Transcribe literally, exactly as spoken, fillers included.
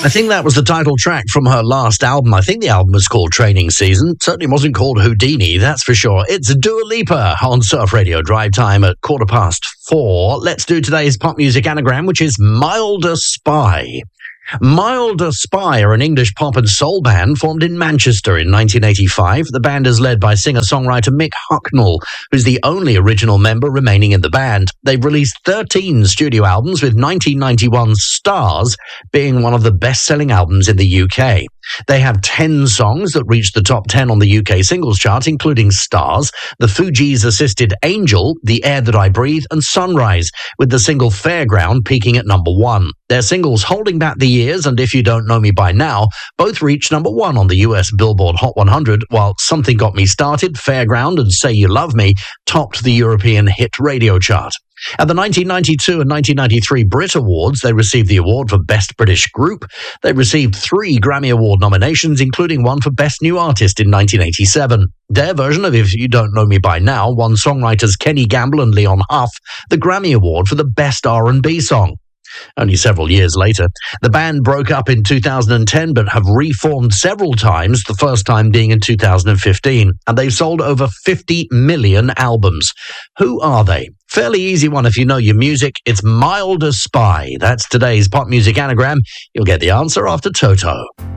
I think that was the title track from her last album. I think the album was called Training Season. It certainly wasn't called Houdini, that's for sure. It's Dua Lipa on Surf Radio. Drive time at quarter past four. Let's do today's pop music anagram, which is Milder Spy. Milder Spy are an English pop and soul band formed in Manchester in nineteen eighty-five. The band is led by singer-songwriter Mick Hucknall, who's the only original member remaining in the band. They've released thirteen studio albums, with nineteen ninety-one's Stars being one of the best-selling albums in the U K. They have ten songs that reached the top ten on the U K singles chart, including Stars, the Fugees-assisted Angel, The Air That I Breathe, and Sunrise, with the single Fairground peaking at number one. Their singles Holding Back the Years and If You Don't Know Me By Now both reached number one on the U S Billboard Hot one hundred, while Something Got Me Started, Fairground, and Say You Love Me topped the European hit radio chart. At the nineteen ninety-two and nineteen ninety-three Brit Awards, they received the award for Best British Group. They received three Grammy Award nominations, including one for Best New Artist in nineteen eighty-seven. Their version of If You Don't Know Me By Now won songwriters Kenny Gamble and Leon Huff the Grammy Award for the Best R and B Song. Only several years later, the band broke up in two thousand ten but have reformed several times, the first time being in two thousand fifteen, and they've sold over fifty million albums. Who are they? Fairly easy one if you know your music. It's Milder Spy. That's today's pop music anagram. You'll get the answer after Toto.